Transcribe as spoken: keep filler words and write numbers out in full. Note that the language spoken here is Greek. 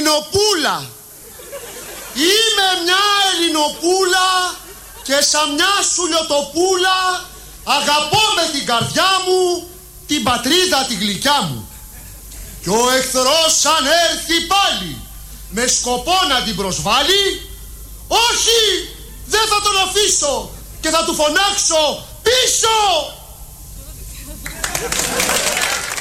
Ελληνοπούλα. Είμαι μια Ελληνοπούλα και σαν μια σουλιοτοπούλα αγαπώ με την καρδιά μου την πατρίδα τη γλυκιά μου. Κι ο εχθρός αν έρθει πάλι με σκοπό να την προσβάλλει, όχι, δεν θα τον αφήσω και θα του φωνάξω πίσω.